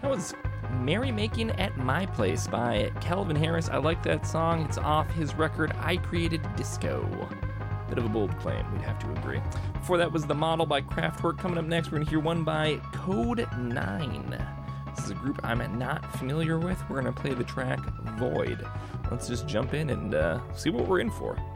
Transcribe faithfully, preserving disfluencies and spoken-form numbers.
That was Merrymaking at My Place by Calvin Harris. I like that song. It's off his record, I Created Disco. Bit of a bold claim, we'd have to agree. Before that was The Model by Kraftwerk. Coming up next, we're going to hear one by Code nine. This is a group I'm not familiar with. We're going to play the track Void. Let's just jump in and uh, see what we're in for.